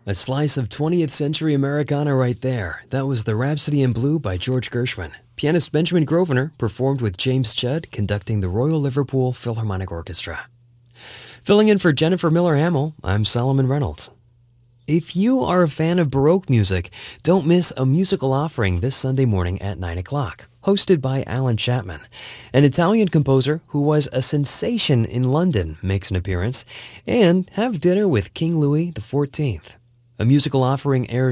A slice of 20th century Americana right there. That was the Rhapsody in Blue by George Gershwin. Pianist Benjamin Grosvenor performed with James Judd conducting the Royal Liverpool Philharmonic Orchestra. Filling in for Jennifer Miller-Hamill, I'm Solomon Reynolds. If you are a fan of Baroque music, don't miss a musical offering this Sunday morning at 9 o'clock, hosted by Alan Chapman. An Italian composer who was a sensation in London makes an appearance, and have dinner with King Louis XIV. A musical offering airs